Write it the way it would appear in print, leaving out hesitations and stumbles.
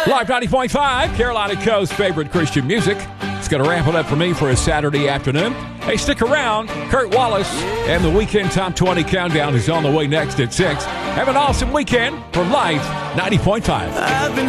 Live 90.5, Carolina Coast's favorite Christian music. It's going to wrap it up for me for a Saturday afternoon. Hey, stick around. Kurt Wallace and the Weekend Top 20 Countdown is on the way next at 6. Have an awesome weekend from Live 90.5.